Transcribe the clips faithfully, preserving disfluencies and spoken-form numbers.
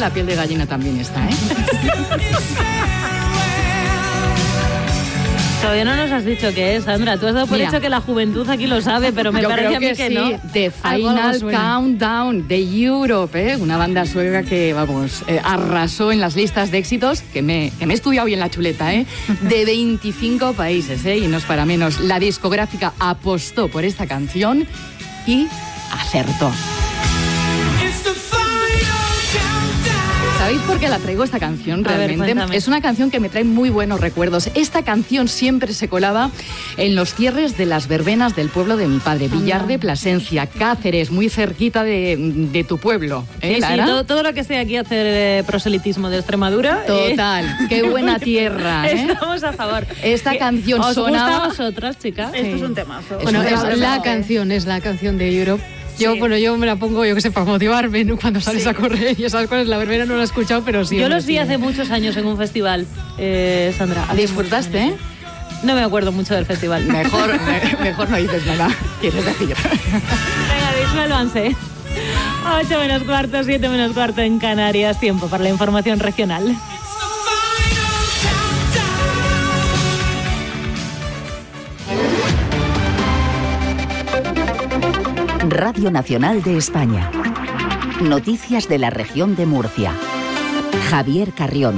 la piel de gallina también está, ¿eh? Todavía no nos has dicho qué es, Sandra. Tú has dado por Mira, hecho que la juventud aquí lo sabe, pero me yo parece creo a mí que, que sí. no. The Algo, Final algo suena. Countdown de Europe, ¿eh? Una banda sueca que, vamos, eh, arrasó en las listas de éxitos, que me, que me he estudiado bien la chuleta, ¿eh? De veinticinco países, ¿eh? Y no es para menos. La discográfica apostó por esta canción y acertó. ¿Sabéis por qué la traigo esta canción A ver, realmente? cuéntame. Es una canción que me trae muy buenos recuerdos. Esta canción siempre se colaba en los cierres de las verbenas del pueblo de mi padre, Villar de Plasencia, Cáceres, muy cerquita de, de tu pueblo. ¿Eh, Sí, sí, Lara? todo, todo lo que sea aquí hacer eh, proselitismo de Extremadura. eh, Total, qué buena tierra, ¿eh? Estamos a favor. Esta ¿Qué- canción ¿Os sonaba- gusta a vosotras, chicas? Esto es un temazo. Es Bueno, un es temazo. la canción, es la canción de Europe. Yo, Sí. bueno, yo me la pongo, yo que sé, para motivarme, ¿no? Cuando sales Sí. a correr y esas cosas. La verbena no la he escuchado, pero sí. Yo hombre, los vi sí. hace muchos años en un festival, eh, Sandra. hace ¿Disfrutaste, muchos eh? años. No me acuerdo mucho del festival. Mejor, me- mejor no dices nada, quieres decir. Venga, disuélvanse. ocho menos cuarto, siete menos cuarto en Canarias. Tiempo para la información regional. Radio Nacional de España. Noticias de la región de Murcia. Javier Carrión.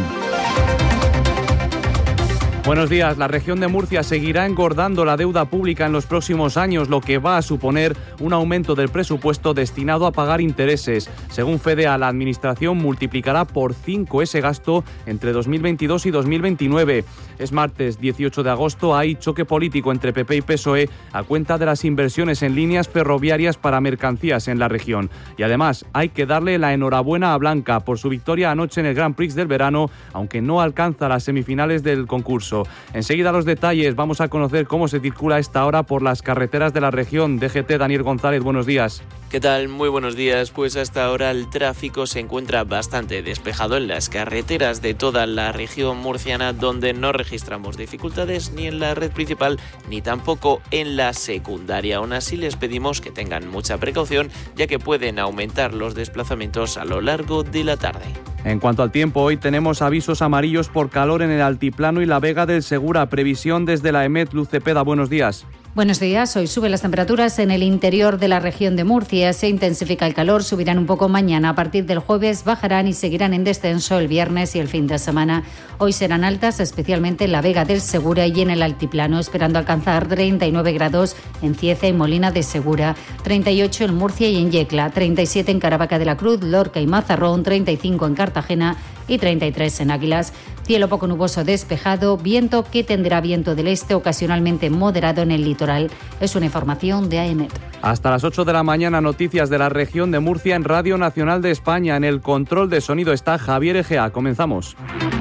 Buenos días. La región de Murcia seguirá engordando la deuda pública en los próximos años, lo que va a suponer un aumento del presupuesto destinado a pagar intereses. Según FEDEA, la Administración multiplicará por cinco ese gasto entre dos mil veintidós y dos mil veintinueve. Es martes dieciocho de agosto, hay choque político entre P P y P S O E a cuenta de las inversiones en líneas ferroviarias para mercancías en la región. Y además, hay que darle la enhorabuena a Blanca por su victoria anoche en el Grand Prix del verano, aunque no alcanza las semifinales del concurso. Enseguida los detalles, vamos a conocer cómo se circula a esta hora por las carreteras de la región. D G T, Daniel González, buenos días. ¿Qué tal? Muy buenos días. Pues hasta ahora el tráfico se encuentra bastante despejado en las carreteras de toda la región murciana, donde no registramos dificultades ni en la red principal ni tampoco en la secundaria. Aún así les pedimos que tengan mucha precaución, ya que pueden aumentar los desplazamientos a lo largo de la tarde. En cuanto al tiempo, hoy tenemos avisos amarillos por calor en el altiplano y la Vega del Segura. Previsión desde la EMET. Luz Cepeda, buenos días. Buenos días. Hoy suben las temperaturas en el interior de la región de Murcia. Se intensifica el calor, subirán un poco mañana. A partir del jueves bajarán y seguirán en descenso el viernes y el fin de semana. Hoy serán altas, especialmente en la Vega del Segura y en el altiplano, esperando alcanzar treinta y nueve grados en Cieza y Molina de Segura, treinta y ocho en Murcia y en Yecla, treinta y siete en Caravaca de la Cruz, Lorca y Mazarrón, treinta y cinco en Cartagena y treinta y tres en Águilas. Cielo poco nuboso despejado, viento que tendrá viento del este ocasionalmente moderado en el litoral. Es una información de A E M E T. Hasta las ocho de la mañana, noticias de la región de Murcia en Radio Nacional de España. En el control de sonido está Javier Egea. Comenzamos.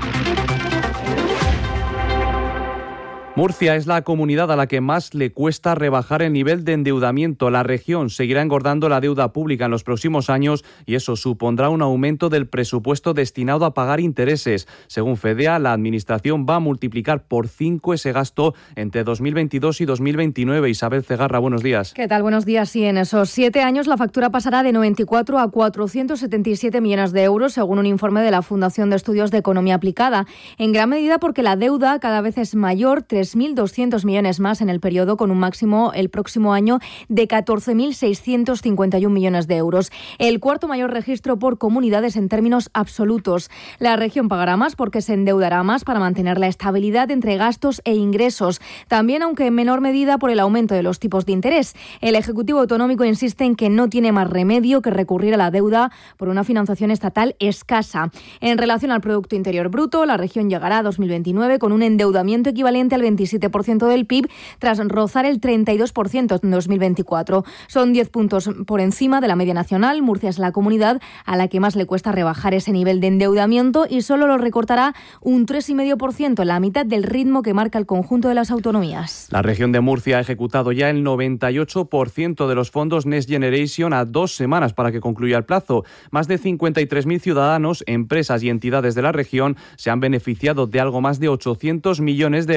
Murcia es la comunidad a la que más le cuesta rebajar el nivel de endeudamiento. La región seguirá engordando la deuda pública en los próximos años y eso supondrá un aumento del presupuesto destinado a pagar intereses. Según FEDEA, la Administración va a multiplicar por cinco ese gasto entre dos mil veintidós y dos mil veintinueve. Isabel Cegarra, buenos días. ¿Qué tal? Buenos días. Sí, en esos siete años la factura pasará de noventa y cuatro a cuatrocientos setenta y siete millones de euros, según un informe de la Fundación de Estudios de Economía Aplicada. En gran medida porque la deuda cada vez es mayor, tres mil doscientos millones más en el periodo, con un máximo el próximo año de catorce mil seiscientos cincuenta y uno millones de euros. El cuarto mayor registro por comunidades en términos absolutos. La región pagará más porque se endeudará más para mantener la estabilidad entre gastos e ingresos. También, aunque en menor medida, por el aumento de los tipos de interés. El Ejecutivo Autonómico insiste en que no tiene más remedio que recurrir a la deuda por una financiación estatal escasa. En relación al Producto Interior Bruto, la región llegará a dos mil veintinueve con un endeudamiento equivalente al veintisiete por ciento del P I B, tras rozar el treinta y dos por ciento en dos mil veinticuatro. Son diez puntos por encima de la media nacional. Murcia es la comunidad a la que más le cuesta rebajar ese nivel de endeudamiento y solo lo recortará un tres coma cinco por ciento, la mitad del ritmo que marca el conjunto de las autonomías. La región de Murcia ha ejecutado ya el noventa y ocho por ciento de los fondos Next Generation a dos semanas para que concluya el plazo. Más de cincuenta y tres mil ciudadanos, empresas y entidades de la región se han beneficiado de algo más de ochocientos millones de euros procedentes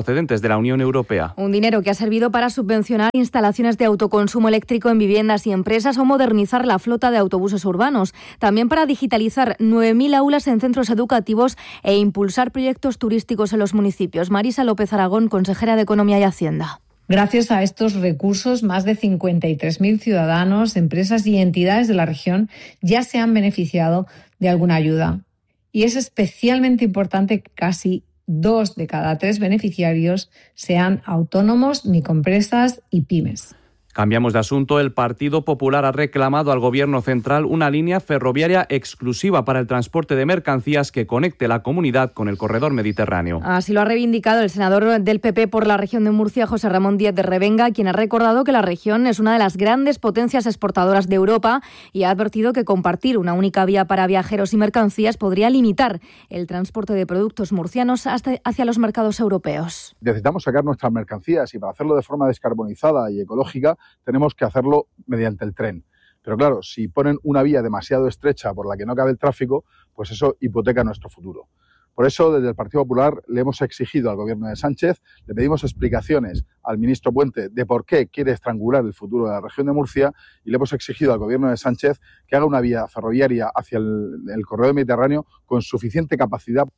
procedentes de la Unión Europea. Un dinero que ha servido para subvencionar instalaciones de autoconsumo eléctrico en viviendas y empresas o modernizar la flota de autobuses urbanos. También para digitalizar nueve mil aulas en centros educativos e impulsar proyectos turísticos en los municipios. Marisa López Aragón, consejera de Economía y Hacienda. Gracias a estos recursos, más de cincuenta y tres mil ciudadanos, empresas y entidades de la región ya se han beneficiado de alguna ayuda. Y es especialmente importante que casi dos de cada tres beneficiarios sean autónomos, microempresas y pymes. Cambiamos de asunto. El Partido Popular ha reclamado al Gobierno central una línea ferroviaria exclusiva para el transporte de mercancías que conecte la comunidad con el corredor mediterráneo. Así lo ha reivindicado el senador del P P por la región de Murcia, José Ramón Díez de Revenga, quien ha recordado que la región es una de las grandes potencias exportadoras de Europa y ha advertido que compartir una única vía para viajeros y mercancías podría limitar el transporte de productos murcianos hasta hacia los mercados europeos. Necesitamos sacar nuestras mercancías y para hacerlo de forma descarbonizada y ecológica tenemos que hacerlo mediante el tren. Pero claro, si ponen una vía demasiado estrecha por la que no cabe el tráfico, pues eso hipoteca nuestro futuro. Por eso, desde el Partido Popular le hemos exigido al Gobierno de Sánchez, le pedimos explicaciones al ministro Puente de por qué quiere estrangular el futuro de la región de Murcia y le hemos exigido al Gobierno de Sánchez que haga una vía ferroviaria hacia el, el corredor mediterráneo con suficiente capacidad.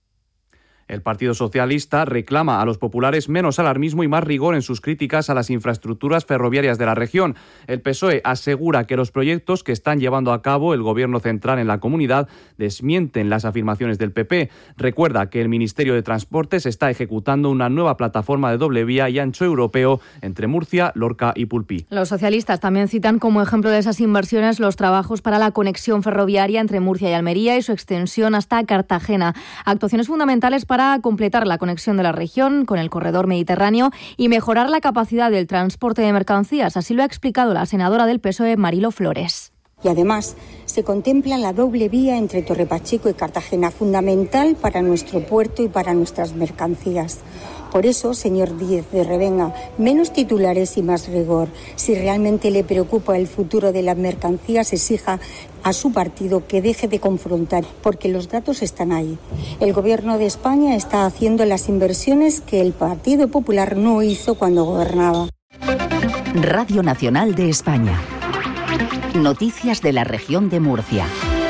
El Partido Socialista reclama a los populares menos alarmismo y más rigor en sus críticas a las infraestructuras ferroviarias de la región. El P S O E asegura que los proyectos que están llevando a cabo el Gobierno central en la comunidad desmienten las afirmaciones del P P. Recuerda que el Ministerio de Transportes está ejecutando una nueva plataforma de doble vía y ancho europeo entre Murcia, Lorca y Pulpí. Los socialistas también citan como ejemplo de esas inversiones los trabajos para la conexión ferroviaria entre Murcia y Almería y su extensión hasta Cartagena. Actuaciones fundamentales para para completar la conexión de la región con el corredor mediterráneo y mejorar la capacidad del transporte de mercancías. Así lo ha explicado la senadora del P S O E, Marilo Flores. Y además se contempla la doble vía entre Torrepacheco y Cartagena, fundamental para nuestro puerto y para nuestras mercancías. Por eso, señor Díez de Revenga, menos titulares y más rigor. Si realmente le preocupa el futuro de las mercancías, exija a su partido que deje de confrontar, porque los datos están ahí. El Gobierno de España está haciendo las inversiones que el Partido Popular no hizo cuando gobernaba. Radio Nacional de España. Noticias de la región de Murcia.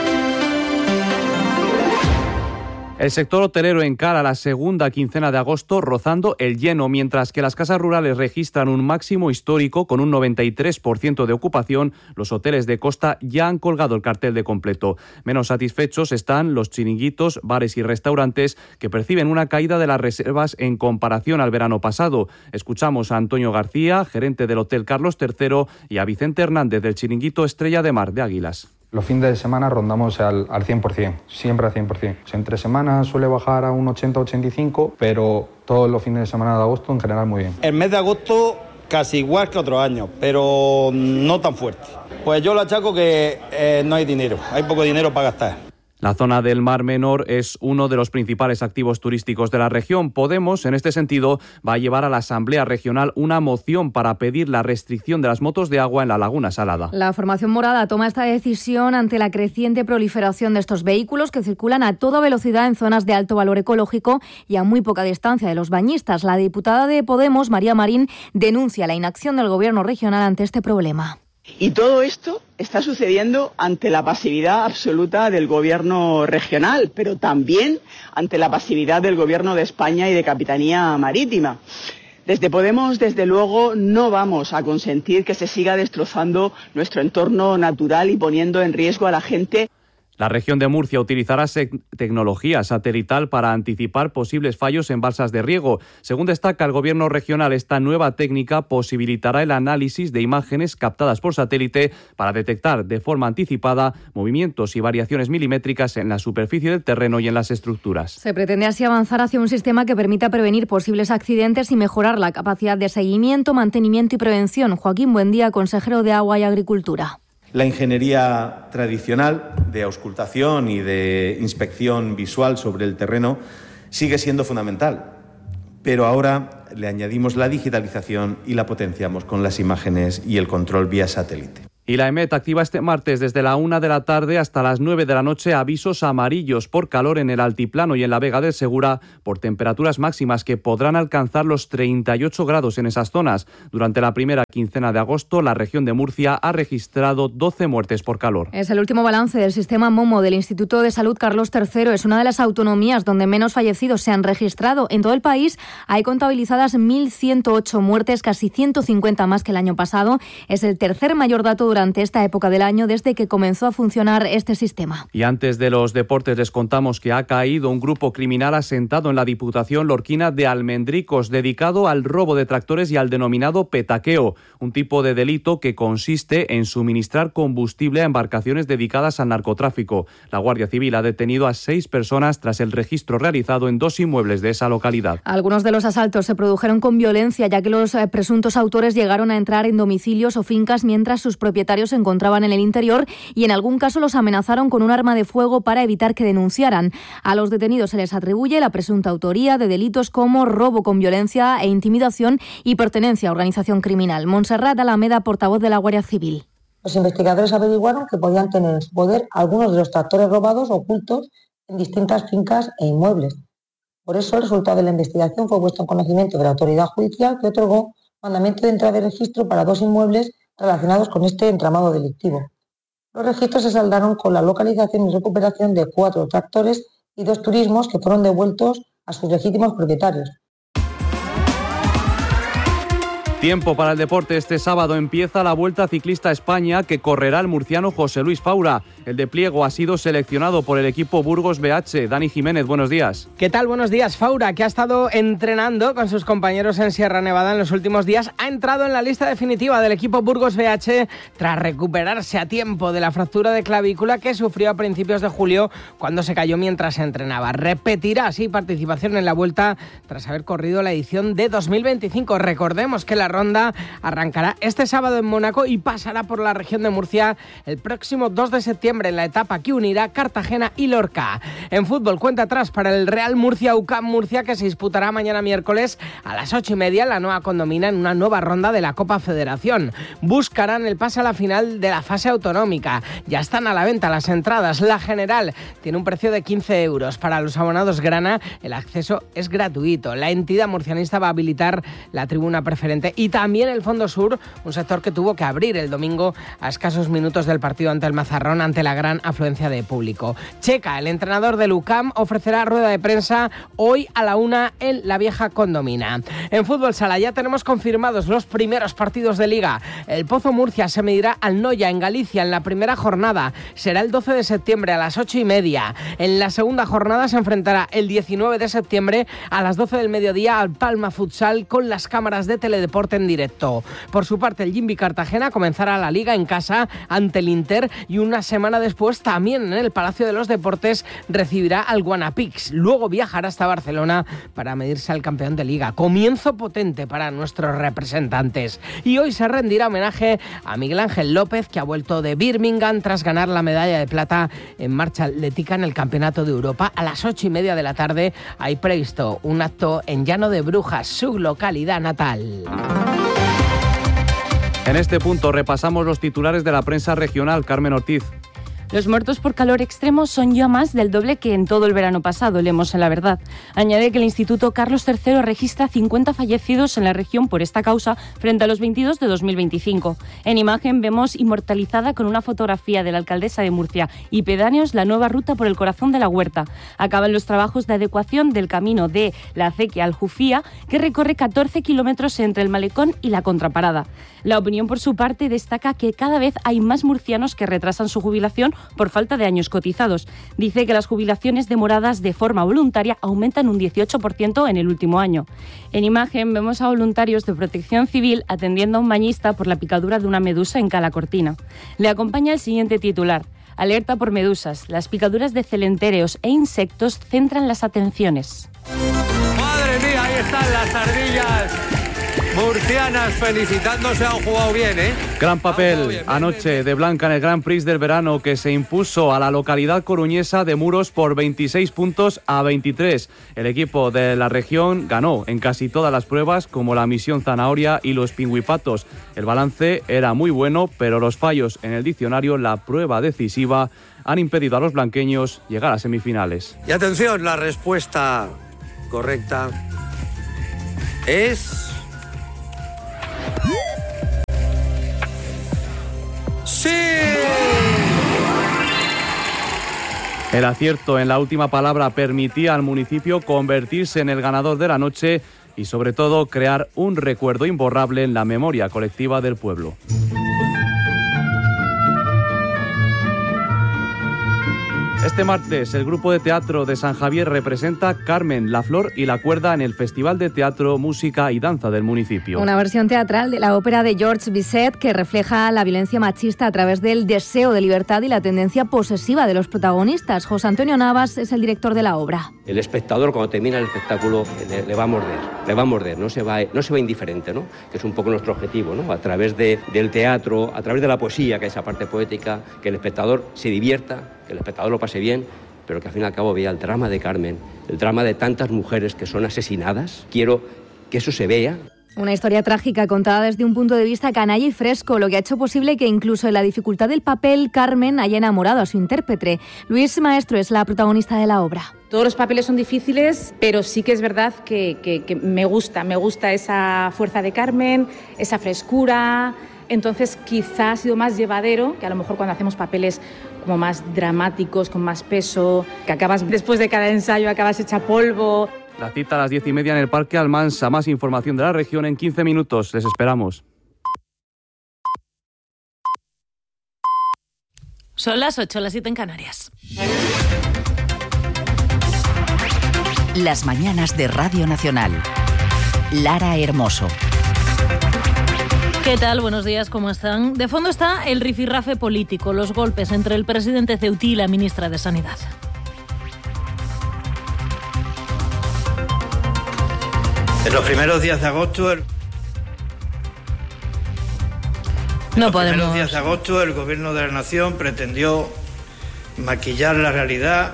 El sector hotelero encara la segunda quincena de agosto rozando el lleno, mientras que las casas rurales registran un máximo histórico con un noventa y tres por ciento de ocupación. Los hoteles de costa ya han colgado el cartel de completo. Menos satisfechos están los chiringuitos, bares y restaurantes, que perciben una caída de las reservas en comparación al verano pasado. Escuchamos a Antonio García, gerente del Hotel Carlos tercero, y a Vicente Hernández del chiringuito Estrella de Mar de Águilas. Los fines de semana rondamos al, al cien por ciento, siempre al cien por ciento. Entre semanas suele bajar a un ochenta a ochenta y cinco, pero todos los fines de semana de agosto en general muy bien. El mes de agosto casi igual que otros años, pero no tan fuerte. Pues yo lo achaco que eh, no hay dinero, hay poco dinero para gastar. La zona del Mar Menor es uno de los principales activos turísticos de la región. Podemos, en este sentido, va a llevar a la Asamblea Regional una moción para pedir la restricción de las motos de agua en la Laguna Salada. La formación morada toma esta decisión ante la creciente proliferación de estos vehículos que circulan a toda velocidad en zonas de alto valor ecológico y a muy poca distancia de los bañistas. La diputada de Podemos, María Marín, denuncia la inacción del Gobierno regional ante este problema. Y todo esto está sucediendo ante la pasividad absoluta del Gobierno regional, pero también ante la pasividad del Gobierno de España y de Capitanía Marítima. Desde Podemos, desde luego, no vamos a consentir que se siga destrozando nuestro entorno natural y poniendo en riesgo a la gente. La región de Murcia utilizará tecnología satelital para anticipar posibles fallos en balsas de riego. Según destaca el Gobierno regional, esta nueva técnica posibilitará el análisis de imágenes captadas por satélite para detectar de forma anticipada movimientos y variaciones milimétricas en la superficie del terreno y en las estructuras. Se pretende así avanzar hacia un sistema que permita prevenir posibles accidentes y mejorar la capacidad de seguimiento, mantenimiento y prevención. Joaquín Buendía, consejero de Agua y Agricultura. La ingeniería tradicional de auscultación y de inspección visual sobre el terreno sigue siendo fundamental, pero ahora le añadimos la digitalización y la potenciamos con las imágenes y el control vía satélite. Y la EMET activa este martes desde la una de la tarde hasta las nueve de la noche avisos amarillos por calor en el Altiplano y en la Vega del Segura por temperaturas máximas que podrán alcanzar los treinta y ocho grados en esas zonas. Durante la primera quincena de agosto, la región de Murcia ha registrado doce muertes por calor. Es el último balance del sistema MOMO del Instituto de Salud Carlos tercero. Es una de las autonomías donde menos fallecidos se han registrado. En todo el país hay contabilizadas mil ciento ocho muertes, casi ciento cincuenta más que el año pasado. Es el tercer mayor dato durante durante esta época del año desde que comenzó a funcionar este sistema. Y antes de los deportes les contamos que ha caído un grupo criminal asentado en la Diputación lorquina de Almendricos, dedicado al robo de tractores y al denominado petaqueo, un tipo de delito que consiste en suministrar combustible a embarcaciones dedicadas al narcotráfico. La Guardia Civil ha detenido a seis personas tras el registro realizado en dos inmuebles de esa localidad. Algunos de los asaltos se produjeron con violencia, ya que los presuntos autores llegaron a entrar en domicilios o fincas mientras sus propietarios se encontraban en el interior y en algún caso los amenazaron con un arma de fuego para evitar que denunciaran. A los detenidos se les atribuye la presunta autoría de delitos como robo con violencia e intimidación y pertenencia a organización criminal. Montserrat Alameda, portavoz de la Guardia Civil. Los investigadores averiguaron que podían tener en su poder algunos de los tractores robados ocultos en distintas fincas e inmuebles. Por eso el resultado de la investigación fue puesto en conocimiento de la autoridad judicial, que otorgó mandamiento de entrada de registro para dos inmuebles relacionados con este entramado delictivo. Los registros se saldaron con la localización y recuperación de cuatro tractores y dos turismos que fueron devueltos a sus legítimos propietarios. Tiempo para el deporte. Este sábado empieza la Vuelta Ciclista a España que correrá el murciano José Luis Faura. El de Pliego ha sido seleccionado por el equipo Burgos B H. Dani Jiménez, buenos días. ¿Qué tal? Buenos días. Faura, que ha estado entrenando con sus compañeros en Sierra Nevada en los últimos días, ha entrado en la lista definitiva del equipo Burgos B H tras recuperarse a tiempo de la fractura de clavícula que sufrió a principios de julio cuando se cayó mientras entrenaba. Repetirá así participación en la Vuelta tras haber corrido la edición de dos mil veinticinco. Recordemos que la ronda arrancará este sábado en Mónaco y pasará por la región de Murcia el próximo dos de septiembre en la etapa que unirá Cartagena y Lorca. En fútbol, cuenta atrás para el Real Murcia U C A M Murcia, que se disputará mañana miércoles a las ocho y media en la Nueva Condomina en una nueva ronda de la Copa Federación. Buscarán el pase a la final de la fase autonómica. Ya están a la venta las entradas. La general tiene un precio de quince euros. Para los abonados grana el acceso es gratuito. La entidad murcianista va a habilitar la tribuna preferente y también el Fondo Sur, un sector que tuvo que abrir el domingo a escasos minutos del partido ante el Mazarrón ante la gran afluencia de público. Checa, el entrenador del U C A M, ofrecerá rueda de prensa hoy a la una en la vieja Condomina. En fútbol sala ya tenemos confirmados los primeros partidos de Liga. El Pozo Murcia se medirá al Noya en Galicia en la primera jornada. Será el doce de septiembre a las ocho y media. En la segunda jornada se enfrentará el diecinueve de septiembre a las doce del mediodía al Palma Futsal con las cámaras de Teledeporte en directo. Por su parte, el Jimbi Cartagena comenzará la Liga en casa ante el Inter y una semana después también en el Palacio de los Deportes recibirá al Guanapix. Luego viajará hasta Barcelona para medirse al campeón de Liga. Comienzo potente para nuestros representantes. Y hoy se rendirá homenaje a Miguel Ángel López, que ha vuelto de Birmingham tras ganar la medalla de plata en marcha atlética en el Campeonato de Europa. A las ocho y media de la tarde hay previsto un acto en Llano de Brujas, su localidad natal. En este punto repasamos los titulares de la prensa regional. Carmen Ortiz. Los muertos por calor extremo son ya más del doble que en todo el verano pasado, leemos en La Verdad. Añade que el Instituto Carlos tercero registra cincuenta fallecidos en la región por esta causa frente a los veintidós de dos mil veinticinco. En imagen vemos inmortalizada con una fotografía de la alcaldesa de Murcia y pedáneos la nueva ruta por el corazón de la Huerta. Acaban los trabajos de adecuación del camino de la acequia al Jufía, que recorre catorce kilómetros entre el malecón y la contraparada. La opinión, por su parte, destaca que cada vez hay más murcianos que retrasan su jubilación por falta de años cotizados. Dice que las jubilaciones demoradas de forma voluntaria aumentan un dieciocho por ciento en el último año. En imagen vemos a voluntarios de Protección Civil atendiendo a un bañista por la picadura de una medusa en Cala Cortina. Le acompaña el siguiente titular. Alerta por medusas. Las picaduras de celentéreos e insectos centran las atenciones. ¡Madre mía! Ahí están las ardillas. murcianas felicitándose, han jugado bien, ¿eh? Gran papel anoche de Blanca en el Grand Prix del verano, que se impuso a la localidad coruñesa de Muros por veintiséis puntos a veintitrés. El equipo de la región ganó en casi todas las pruebas, como la misión zanahoria y los pingüipatos. El balance era muy bueno, pero los fallos en el diccionario, la prueba decisiva, han impedido a los blanqueños llegar a semifinales. Y atención, la respuesta correcta es... ¡sí! El acierto en la última palabra permitía al municipio convertirse en el ganador de la noche y, sobre todo, crear un recuerdo imborrable en la memoria colectiva del pueblo. Este martes, el grupo de teatro de San Javier representa Carmen, la flor y la cuerda en el Festival de Teatro, Música y Danza del municipio. Una versión teatral de la ópera de Georges Bizet que refleja la violencia machista a través del deseo de libertad y la tendencia posesiva de los protagonistas. José Antonio Navas es el director de la obra. El espectador, cuando termina el espectáculo, le, le va a morder, le va a morder, no se va, no se va indiferente, ¿no? Que es un poco nuestro objetivo, ¿no? A través de, del teatro, a través de la poesía, que es esa parte poética, que el espectador se divierta, que el espectador lo pase bien, pero que al fin y al cabo vea el drama de Carmen, el drama de tantas mujeres que son asesinadas. Quiero que eso se vea. Una historia trágica contada desde un punto de vista canalla y fresco, lo que ha hecho posible que incluso en la dificultad del papel, Carmen haya enamorado a su intérprete. Luis Maestro es la protagonista de la obra. Todos los papeles son difíciles, pero sí que es verdad que, que, que me gusta, me gusta esa fuerza de Carmen, esa frescura. Entonces quizá ha sido más llevadero que a lo mejor cuando hacemos papeles como más dramáticos, con más peso, que acabas después de cada ensayo, acabas hecha polvo. La cita a las diez y media en el Parque Almansa. Más información de la región en quince minutos. Les esperamos. Son las ocho, las siete en Canarias. Las mañanas de Radio Nacional. Lara Hermoso. ¿Qué tal? Buenos días, ¿cómo están? De fondo está el rifirrafe político, los golpes entre el presidente Ceutí y la ministra de Sanidad. En los primeros días de agosto... El... No en los podemos. primeros días de agosto el Gobierno de la Nación pretendió maquillar la realidad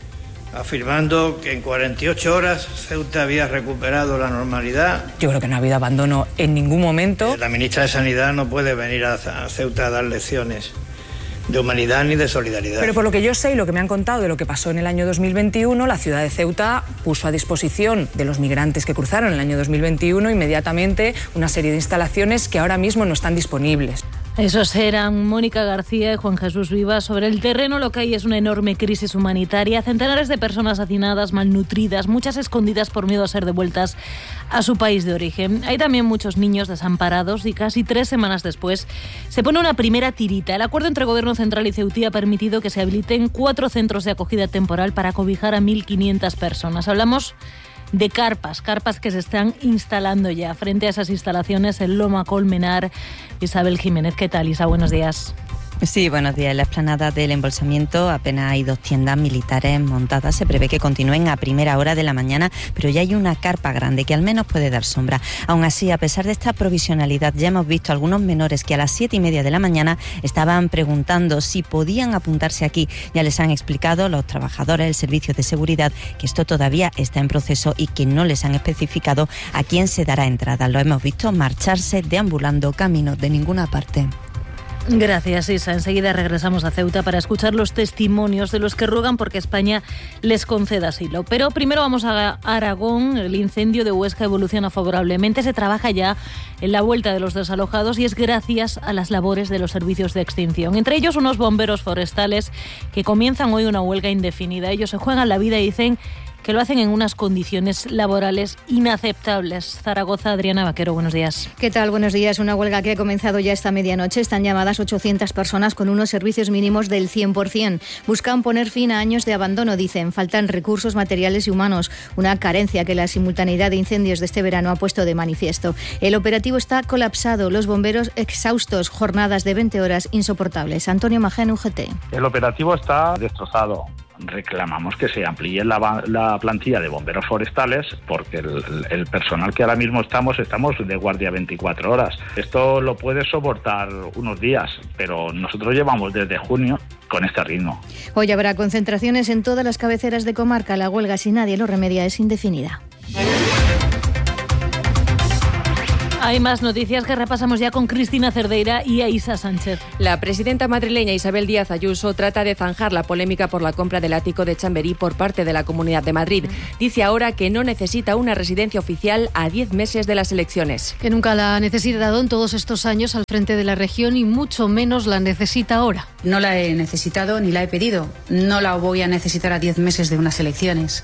afirmando que en cuarenta y ocho horas Ceuta había recuperado la normalidad. Yo creo que no ha habido abandono en ningún momento. La ministra de Sanidad no puede venir a Ceuta a dar lecciones de humanidad ni de solidaridad. Pero por lo que yo sé y lo que me han contado de lo que pasó en el año dos mil veintiuno, la ciudad de Ceuta puso a disposición de los migrantes que cruzaron en el año dos mil veintiuno inmediatamente una serie de instalaciones que ahora mismo no están disponibles. Esos eran Mónica García y Juan Jesús Vivas. Sobre el terreno lo que hay es una enorme crisis humanitaria, centenares de personas hacinadas, malnutridas, muchas escondidas por miedo a ser devueltas a su país de origen. Hay también muchos niños desamparados y casi tres semanas después se pone una primera tirita. El acuerdo entre Gobierno Central y Ceutí ha permitido que se habiliten cuatro centros de acogida temporal para cobijar a mil quinientas personas. Hablamos de carpas, carpas que se están instalando ya. Frente a esas instalaciones, en Loma Colmenar, Isabel Jiménez. ¿Qué tal, Isa? Buenos días. Sí, buenos días. En la explanada del embolsamiento apenas hay dos tiendas militares montadas. Se prevé que continúen a primera hora de la mañana, pero ya hay una carpa grande que al menos puede dar sombra. Aún así, a pesar de esta provisionalidad, ya hemos visto algunos menores que a las siete y media de la mañana estaban preguntando si podían apuntarse aquí. Ya les han explicado los trabajadores del servicio de seguridad que esto todavía está en proceso y que no les han especificado a quién se dará entrada. Lo hemos visto marcharse deambulando camino de ninguna parte. Gracias, Isa. Enseguida regresamos a Ceuta para escuchar los testimonios de los que ruegan porque España les conceda asilo. Pero primero vamos a Aragón. El incendio de Huesca evoluciona favorablemente. Se trabaja ya en la vuelta de los desalojados y es gracias a las labores de los servicios de extinción. Entre ellos unos bomberos forestales que comienzan hoy una huelga indefinida. Ellos se juegan la vida y dicen que lo hacen en unas condiciones laborales inaceptables. Zaragoza, Adriana Vaquero, buenos días. ¿Qué tal? Buenos días. Una huelga que ha comenzado ya esta medianoche. Están llamadas ochocientas personas con unos servicios mínimos del cien por ciento. Buscan poner fin a años de abandono, dicen. Faltan recursos materiales y humanos, una carencia que la simultaneidad de incendios de este verano ha puesto de manifiesto. El operativo está colapsado, los bomberos exhaustos, jornadas de veinte horas insoportables. Antonio Majén, U G T. El operativo está destrozado. reclamamos que se amplíe la, la plantilla de bomberos forestales, porque el, el personal que ahora mismo estamos, estamos de guardia veinticuatro horas. Esto lo puede soportar unos días, pero nosotros llevamos desde junio con este ritmo. Hoy habrá concentraciones en todas las cabeceras de comarca. La huelga, si nadie lo remedia, es indefinida. Hay más noticias que repasamos ya con Cristina Cerdeira y Aísa Sánchez. La presidenta madrileña Isabel Díaz Ayuso trata de zanjar la polémica por la compra del ático de Chamberí por parte de la Comunidad de Madrid. Dice ahora que no necesita una residencia oficial a diez meses de las elecciones. Que nunca la ha necesitado en todos estos años al frente de la región y mucho menos la necesita ahora. No la he necesitado ni la he pedido. No la voy a necesitar a diez meses de unas elecciones.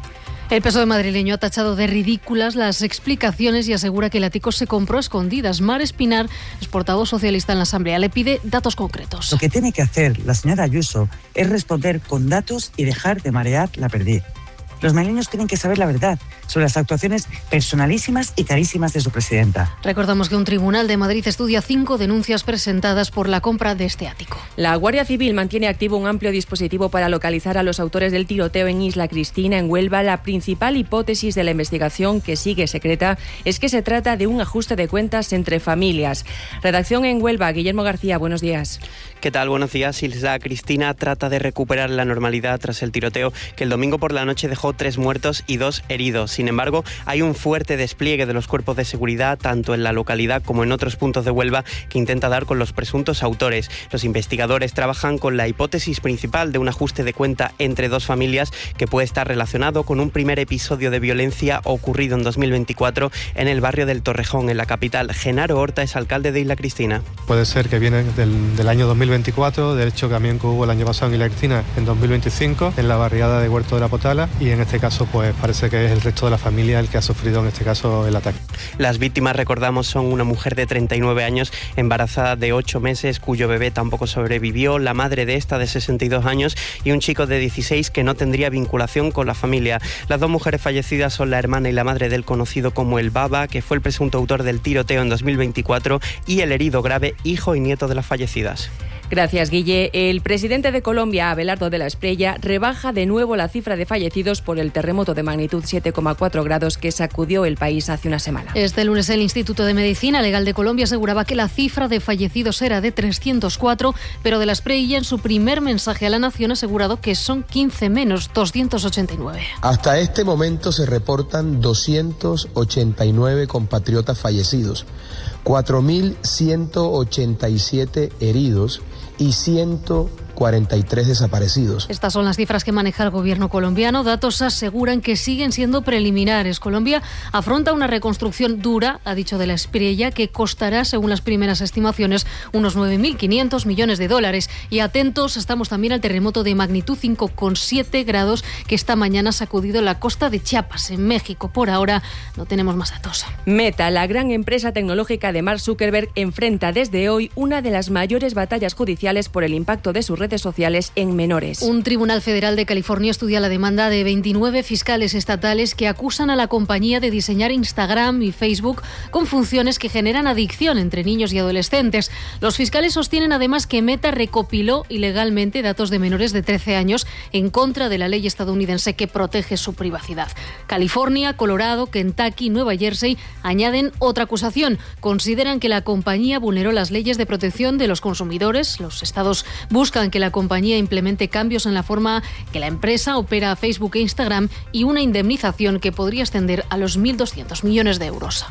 El P S O E madrileño ha tachado de ridículas las explicaciones y asegura que el ático se compró a escondidas. Mar Espinar, es portavoz socialista en la Asamblea, le pide datos concretos. Lo que tiene que hacer la señora Ayuso es responder con datos y dejar de marear la perdiz. Los madrileños tienen que saber la verdad sobre las actuaciones personalísimas y carísimas de su presidenta. Recordamos que un tribunal de Madrid estudia cinco denuncias presentadas por la compra de este ático. La Guardia Civil mantiene activo un amplio dispositivo para localizar a los autores del tiroteo en Isla Cristina, en Huelva. La principal hipótesis de la investigación, que sigue secreta, es que se trata de un ajuste de cuentas entre familias. Redacción en Huelva, Guillermo García, buenos días. ¿Qué tal? Buenos días. Isla Cristina trata de recuperar la normalidad tras el tiroteo que el domingo por la noche dejó tres muertos y dos heridos. Sin embargo, hay un fuerte despliegue de los cuerpos de seguridad, tanto en la localidad como en otros puntos de Huelva, que intenta dar con los presuntos autores. Los investigadores trabajan con la hipótesis principal de un ajuste de cuenta entre dos familias que puede estar relacionado con un primer episodio de violencia ocurrido en dos mil veinticuatro en el barrio del Torrejón, en la capital. Genaro Horta es alcalde de Isla Cristina. Puede ser que viene del, del año dos mil veinticuatro, del hecho también que hubo el año pasado en Isla Cristina en dos mil veinticinco, en la barriada de Huerto de la Potala, y en este caso pues parece que es el resto de la familia el que ha sufrido en este caso el ataque. Las víctimas, recordamos, son una mujer de treinta y nueve años, embarazada de ocho meses, cuyo bebé tampoco sobrevivió, la madre de esta de sesenta y dos años y un chico de dieciséis que no tendría vinculación con la familia. Las dos mujeres fallecidas son la hermana y la madre del conocido como el Baba, que fue el presunto autor del tiroteo en dos mil veinticuatro, y el herido grave, hijo y nieto de las fallecidas. Gracias, Guille. El presidente de Colombia, Abelardo de la Espriella, rebaja de nuevo la cifra de fallecidos por el terremoto de magnitud siete coma cuatro grados que sacudió el país hace una semana. Este lunes el Instituto de Medicina Legal de Colombia aseguraba que la cifra de fallecidos era de trescientos cuatro, pero de la Espriella en su primer mensaje a la nación ha asegurado que son quince menos, doscientos ochenta y nueve. Hasta este momento se reportan doscientos ochenta y nueve compatriotas fallecidos, cuatro mil ciento ochenta y siete heridos y ciento cuarenta y tres desaparecidos. Estas son las cifras que maneja el gobierno colombiano. Datos aseguran que siguen siendo preliminares. Colombia afronta una reconstrucción dura, ha dicho de la Espriella, que costará, según las primeras estimaciones, unos nueve mil quinientos millones de dólares. Y atentos, estamos también al terremoto de magnitud cinco coma siete grados que esta mañana ha sacudido la costa de Chiapas, en México. Por ahora no tenemos más datos. Meta, la gran empresa tecnológica de Mark Zuckerberg, enfrenta desde hoy una de las mayores batallas judiciales por el impacto de su redes sociales en menores. Un tribunal federal de California estudia la demanda de veintinueve fiscales estatales que acusan a la compañía de diseñar Instagram y Facebook con funciones que generan adicción entre niños y adolescentes. Los fiscales sostienen además que Meta recopiló ilegalmente datos de menores de trece años en contra de la ley estadounidense que protege su privacidad. California, Colorado, Kentucky, Nueva Jersey añaden otra acusación. Consideran que la compañía vulneró las leyes de protección de los consumidores. Los estados buscan que la compañía implemente cambios en la forma que la empresa opera Facebook e Instagram y una indemnización que podría ascender a los mil doscientos millones de euros.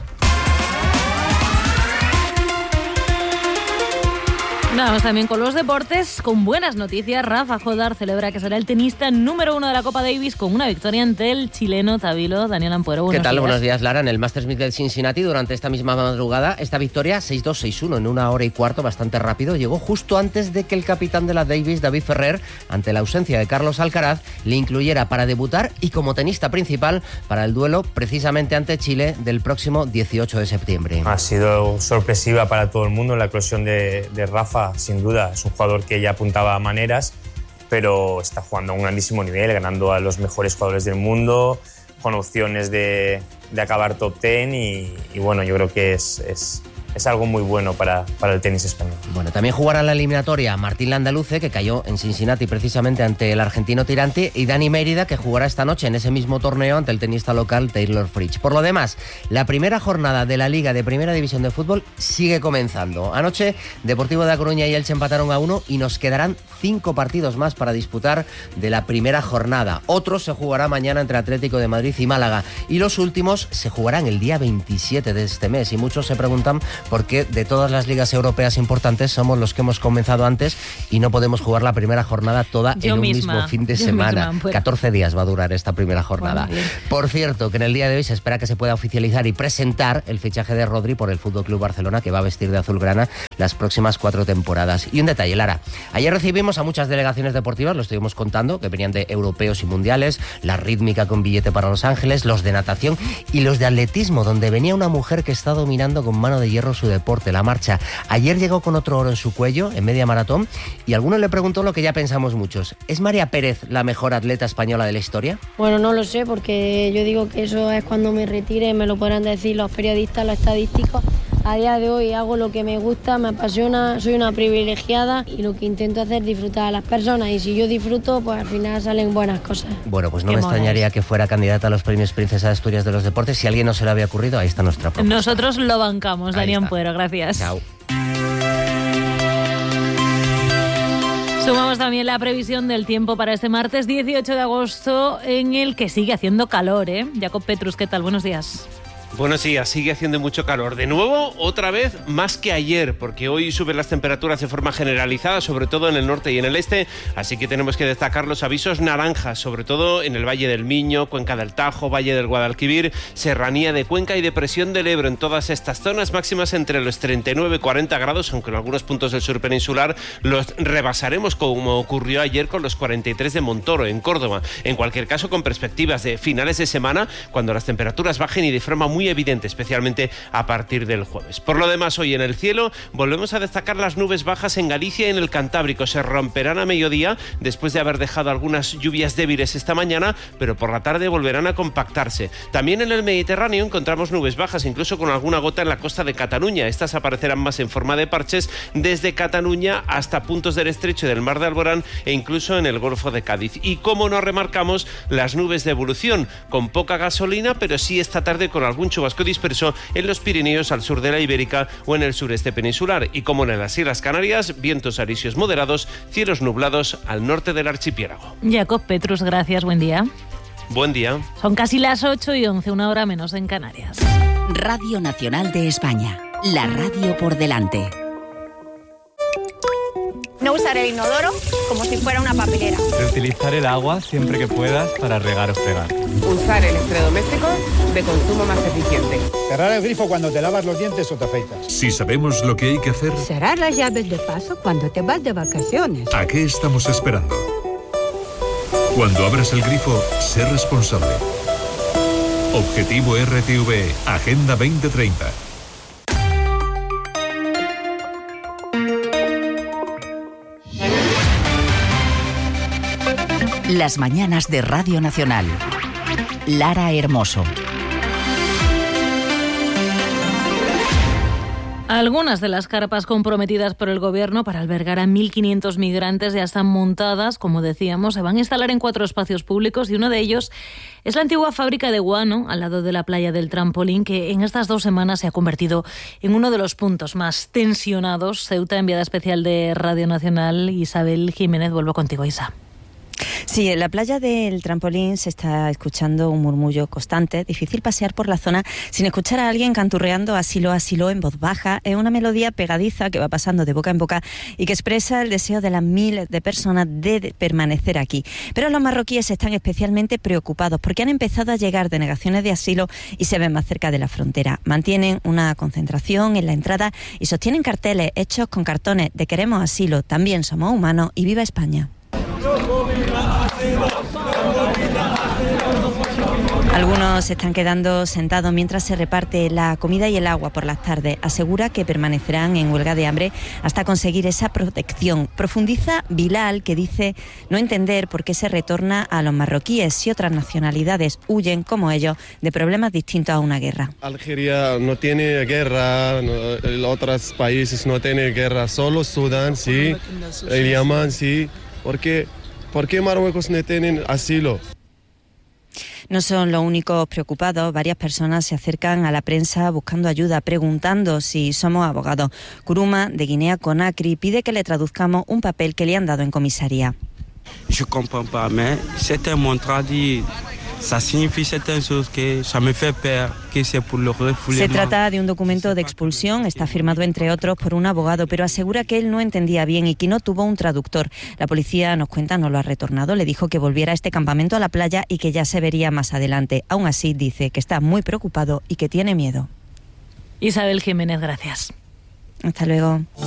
Vamos también con los deportes, con buenas noticias. Rafa Jodar celebra que será el tenista número uno de la Copa Davis con una victoria ante el chileno Tabilo. Daniel Ampuero, buenos ¿Qué tal? días. Buenos días, Lara. En el Masters mil de Cincinnati, durante esta misma madrugada, esta victoria seis dos, seis uno en una hora y cuarto, bastante rápido. Llegó justo antes de que el capitán de la Davis, David Ferrer, ante la ausencia de Carlos Alcaraz, le incluyera para debutar y como tenista principal para el duelo precisamente ante Chile del próximo dieciocho de septiembre. Ha sido sorpresiva para todo el mundo la eclosión de, de Rafa. Sin duda, es un jugador que ya apuntaba a maneras, pero está jugando a un grandísimo nivel, ganando a los mejores jugadores del mundo, con opciones de, de acabar top ten y, y bueno, yo creo que es, es, es algo muy bueno para, para el tenis español. Bueno, también jugará en la eliminatoria Martín Landaluce, que cayó en Cincinnati precisamente ante el argentino Tirante, y Dani Mérida, que jugará esta noche en ese mismo torneo ante el tenista local Taylor Fritz. Por lo demás, la primera jornada de la Liga de Primera División de Fútbol sigue comenzando. Anoche, Deportivo de A Coruña y Elche empataron a uno y nos quedarán cinco partidos más para disputar de la primera jornada. Otro se jugará mañana entre Atlético de Madrid y Málaga, y los últimos se jugarán el día veintisiete de este mes. Y muchos se preguntan por qué de todas las ligas europeas importantes somos los que hemos comenzado antes y no podemos jugar la primera jornada toda yo en un misma, mismo fin de semana. Misma, pues. catorce días va a durar esta primera jornada. Bueno, por cierto, que en el día de hoy se espera que se pueda oficializar y presentar el fichaje de Rodri por el F C Barcelona, que va a vestir de azulgrana las próximas cuatro temporadas. Y un detalle, Lara. Ayer recibimos a muchas delegaciones deportivas, lo estuvimos contando, que venían de europeos y mundiales, la rítmica con billete para Los Ángeles, los de natación y los de atletismo, donde venía una mujer que está dominando con mano de hierro su deporte, la marcha. Ayer llegó con otro oro en su cuello, en media maratón, y alguno le preguntó lo que ya pensamos muchos. ¿Es María Pérez la mejor atleta española de la historia? Bueno, no lo sé, porque yo digo que eso es cuando me retire, me lo podrán decir los periodistas, los estadísticos. A día de hoy hago lo que me gusta, me apasiona, soy una privilegiada y lo que intento hacer es disfrutar a las personas, y si yo disfruto, pues al final salen buenas cosas. Bueno, pues no me extrañaría que fuera candidata a los premios Princesa de Asturias de los Deportes. Si a alguien no se le había ocurrido, ahí está nuestra propuesta. Nosotros lo bancamos, Dani Ampuero, gracias. Chao. Sumamos también la previsión del tiempo para este martes dieciocho de agosto, en el que sigue haciendo calor, ¿eh? Jacob Petrus, ¿qué tal? Buenos días. Buenos días, sigue haciendo mucho calor. De nuevo, otra vez, más que ayer, porque hoy suben las temperaturas de forma generalizada, sobre todo en el norte y en el este, así que tenemos que destacar los avisos naranjas, sobre todo en el Valle del Miño, Cuenca del Tajo, Valle del Guadalquivir, Serranía de Cuenca y Depresión del Ebro. En todas estas zonas máximas entre los treinta y nueve y cuarenta grados, aunque en algunos puntos del sur peninsular los rebasaremos, como ocurrió ayer con los cuarenta y tres de Montoro, en Córdoba. En cualquier caso, con perspectivas de finales de semana, cuando las temperaturas bajen y de forma muy evidente, especialmente a partir del jueves. Por lo demás, hoy en el cielo volvemos a destacar las nubes bajas en Galicia y en el Cantábrico. Se romperán a mediodía después de haber dejado algunas lluvias débiles esta mañana, pero por la tarde volverán a compactarse. También en el Mediterráneo encontramos nubes bajas, incluso con alguna gota en la costa de Cataluña. Estas aparecerán más en forma de parches desde Cataluña hasta puntos del estrecho del Mar de Alborán e incluso en el Golfo de Cádiz. Y cómo no remarcamos las nubes de evolución, con poca gasolina, pero sí esta tarde con algún chubasco disperso en los Pirineos, al sur de la Ibérica o en el sureste peninsular. Y como en las Islas Canarias, vientos alisios moderados, cielos nublados al norte del archipiélago. Jacob Petrus, gracias, buen día. Buen día. Son casi las ocho y once, una hora menos en Canarias. Radio Nacional de España, la radio por delante. No usar el inodoro como si fuera una papelera. Reutilizar el agua siempre que puedas para regar o fregar. Usar electrodomésticos de consumo más eficiente. Cerrar el grifo cuando te lavas los dientes o te afeitas. Si sabemos lo que hay que hacer... Cerrar las llaves de paso cuando te vas de vacaciones. ¿A qué estamos esperando? Cuando abras el grifo, sé responsable. Objetivo R T V, Agenda veinte treinta. Las mañanas de Radio Nacional. Lara Hermoso. Algunas de las carpas comprometidas por el Gobierno para albergar a mil quinientos migrantes ya están montadas, como decíamos, se van a instalar en cuatro espacios públicos y uno de ellos es la antigua fábrica de guano, al lado de la playa del Trampolín, que en estas dos semanas se ha convertido en uno de los puntos más tensionados. Ceuta, enviada especial de Radio Nacional, Isabel Jiménez, vuelvo contigo, Isa. Sí, en la playa del Trampolín se está escuchando un murmullo constante. Difícil pasear por la zona sin escuchar a alguien canturreando asilo, asilo en voz baja. Es una melodía pegadiza que va pasando de boca en boca y que expresa el deseo de las miles de personas de permanecer aquí. Pero los marroquíes están especialmente preocupados porque han empezado a llegar denegaciones de asilo y se ven más cerca de la frontera. Mantienen una concentración en la entrada y sostienen carteles hechos con cartones de queremos asilo, también somos humanos y viva España. Algunos se están quedando sentados mientras se reparte la comida y el agua por las tardes. Asegura que permanecerán en huelga de hambre hasta conseguir esa protección. Profundiza Bilal, que dice no entender por qué se retorna a los marroquíes si otras nacionalidades huyen, como ellos, de problemas distintos a una guerra. Algeria no tiene guerra, no, otros países no tienen guerra, solo Sudán sí, el Yemen sí. ¿Por qué, ¿Por qué Marruecos no tienen asilo? No son los únicos preocupados. Varias personas se acercan a la prensa buscando ayuda, preguntando si somos abogados. Kuruma, de Guinea Conakry, pide que le traduzcamos un papel que le han dado en comisaría. Je comprends pas, mais c'était mon traduit. Ça signifie certaines choses que ça me fait peur, que c'est pour le refoulement. Se trata de un documento de expulsión, está firmado entre otros por un abogado, pero asegura que él no entendía bien y que no tuvo un traductor. La policía, nos cuenta, no lo ha retornado, le dijo que volviera a este campamento a la playa y que ya se vería más adelante. Aún así, dice que está muy preocupado y que tiene miedo. Isabel Jiménez, gracias. Hasta luego.